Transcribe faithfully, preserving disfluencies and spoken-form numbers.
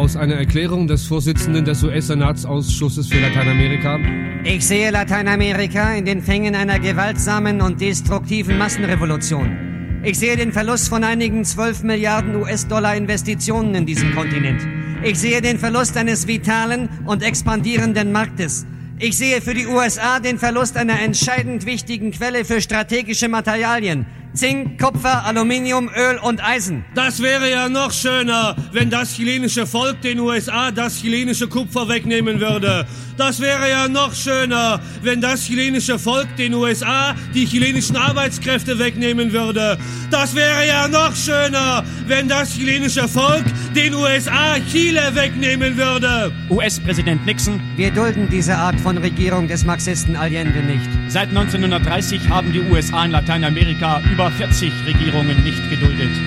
aus einer Erklärung des Vorsitzenden des U S-Senatsausschusses für Lateinamerika. Ich sehe Lateinamerika in den Fängen einer gewaltsamen und destruktiven Massenrevolution. Ich sehe den Verlust von einigen zwölf Milliarden U S-Dollar Investitionen in diesem Kontinent. Ich sehe den Verlust eines vitalen und expandierenden Marktes. Ich sehe für die U S A den Verlust einer entscheidend wichtigen Quelle für strategische Materialien. Zink, Kupfer, Aluminium, Öl und Eisen. Das wäre ja noch schöner, wenn das chilenische Volk den U S A das chilenische Kupfer wegnehmen würde. Das wäre ja noch schöner, wenn das chilenische Volk den U S A die chilenischen Arbeitskräfte wegnehmen würde. Das wäre ja noch schöner, wenn das chilenische Volk den U S A Chile wegnehmen würde. U S-Präsident Nixon: Wir dulden diese Art von Regierung des Marxisten Allende nicht. Seit neunzehnhundertdreißig haben die U S A in Lateinamerika über vierzig Regierungen nicht geduldet.